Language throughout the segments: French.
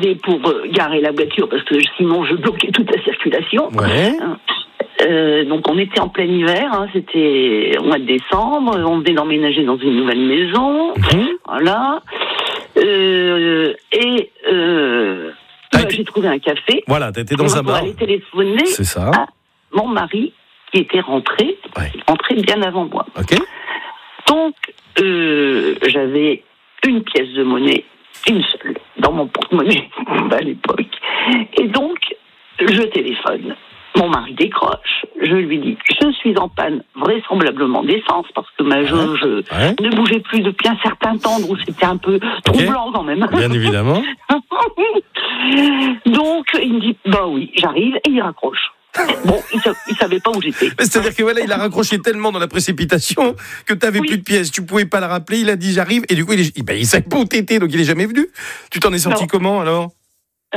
m'aider pour garer la voiture parce que sinon je bloquais toute la circulation. Ouais. Donc on était en plein hiver, hein, c'était au mois de décembre, on venait d'emménager dans une nouvelle maison, voilà. J'ai trouvé un café. Voilà, t'étais dans un bar. Aller téléphoner à mon mari qui était rentré, rentré bien avant moi. Ok. Donc j'avais une pièce de monnaie, une seule, dans mon porte-monnaie à l'époque. Et donc je téléphone. Mon mari décroche, je lui dis, je suis en panne vraisemblablement d'essence parce que ma jauge ne bougeait plus depuis un certain temps, donc c'était un peu troublant quand même. Bien évidemment. Donc il me dit, bah oui, j'arrive, et il raccroche. Bon, il savait pas où j'étais. C'est-à-dire que voilà, il a raccroché tellement dans la précipitation que t'avais plus de pièces, tu pouvais pas la rappeler, il a dit j'arrive, et du coup il savait pas où t'étais, donc il est jamais venu. Tu t'en es sorti comment alors ? Comment ?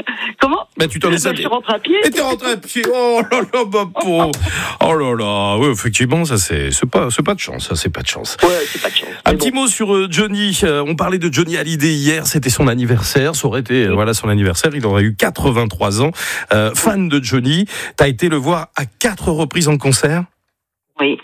Tu t'en es sorti. Je suis rentré à pied. Et t'es rentré à pied. Oh là là, ma pauvre. Oh là là. Oui, effectivement, ça c'est pas de chance. Ça c'est pas de chance. Ouais, c'est pas de chance. Un petit mot sur Johnny. On parlait de Johnny Hallyday hier. C'était son anniversaire. Ça aurait été son anniversaire. Il aurait eu 83 ans. Fan de Johnny. T'as été le voir à 4 reprises en concert. Oui.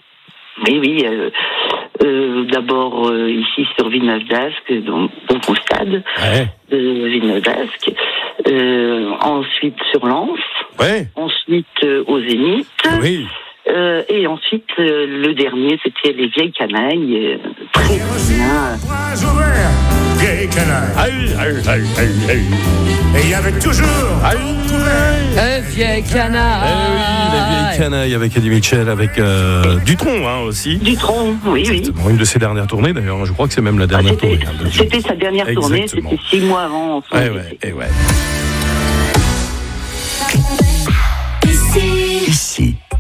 D'abord ici sur Villeneuve-d'Ascq, donc au stade de Villeneuve-d'Ascq. Ensuite sur Lens. Ensuite au Zénith. Et ensuite le dernier c'était les Vieilles Canailles. Très bien. Vieilles Canailles. Et il y avait toujours Vieilles Canailles. Les Vieilles Canailles avec Eddie Mitchell, avec Dutronc aussi. Dutronc, oui. Une de ses dernières tournées d'ailleurs. Je crois que c'est même la dernière tournée. C'était sa dernière tournée. C'était 6 mois avant son décès. Ici.